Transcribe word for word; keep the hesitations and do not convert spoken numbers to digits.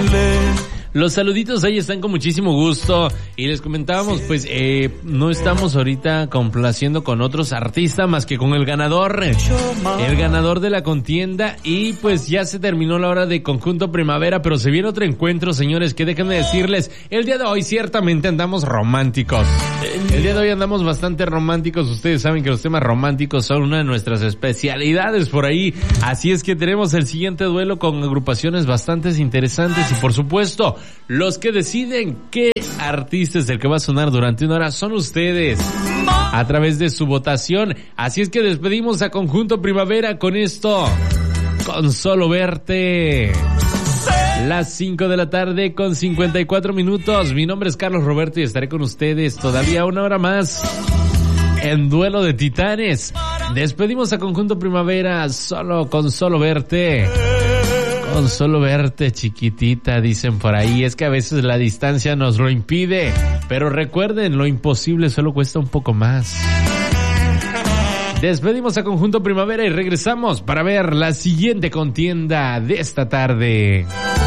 Los saluditos ahí están con muchísimo gusto y les comentábamos, pues eh, no estamos ahorita complaciendo con otros artistas más que con el ganador, el ganador de la contienda, y pues ya se terminó la hora de Conjunto Primavera, pero se viene otro encuentro, señores, que déjenme decirles, el día de hoy ciertamente andamos románticos, el día de hoy andamos bastante románticos. Ustedes saben que los temas románticos son una de nuestras especialidades por ahí, así es que tenemos el siguiente duelo con agrupaciones bastante interesantes y por supuesto los que deciden qué artista es el que va a sonar durante una hora son ustedes a través de su votación. Así es que despedimos a Conjunto Primavera con esto, Con Solo Verte. Las cinco de la tarde con cincuenta y cuatro minutos. Mi nombre es Carlos Roberto y estaré con ustedes todavía una hora más en Duelo de Titanes. Despedimos a Conjunto Primavera solo con Solo Verte. Con solo verte, chiquitita, dicen por ahí. Es que a veces la distancia nos lo impide, pero recuerden, lo imposible solo cuesta un poco más. Despedimos a Conjunto Primavera y regresamos para ver la siguiente contienda de esta tarde.